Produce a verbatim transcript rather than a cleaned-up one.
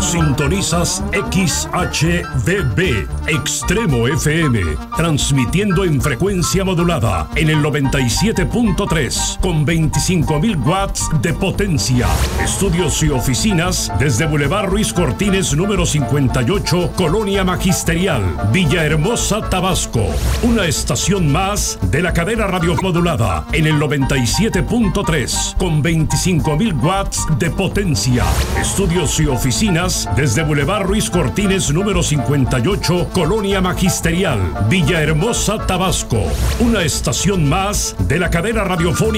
Sintonizas X H D B, Extremo F M, transmitiendo en frecuencia modulada en el noventa y siete punto tres con veinticinco mil watts de potencia. Estudios y oficinas desde Boulevard Ruiz Cortines número cincuenta y ocho, Colonia Magisterial, Villahermosa, Tabasco. Una estación más de la cadena radio modulada en el noventa y siete punto tres con veinticinco mil watts de potencia. Estudios y oficinas desde Boulevard Ruiz Cortines número cincuenta y ocho, Colonia Magisterial, Villahermosa, Tabasco. Una estación más de la cadena radiofónica